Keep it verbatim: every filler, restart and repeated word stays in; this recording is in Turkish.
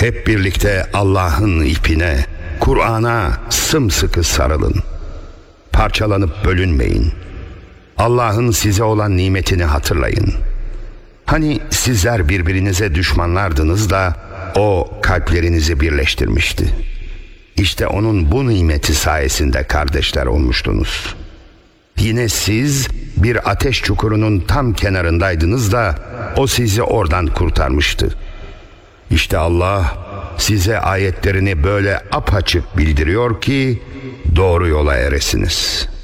Hep birlikte Allah'ın ipine, Kur'an'a sımsıkı sarılın. Parçalanıp bölünmeyin. Allah'ın size olan nimetini hatırlayın. Hani sizler birbirinize düşmanlardınız da o kalplerinizi birleştirmişti. İşte onun bu nimeti sayesinde kardeşler olmuştunuz. Yine siz bir ateş çukurunun tam kenarındaydınız da o sizi oradan kurtarmıştı. İşte Allah size ayetlerini böyle apaçık bildiriyor ki doğru yola eresiniz.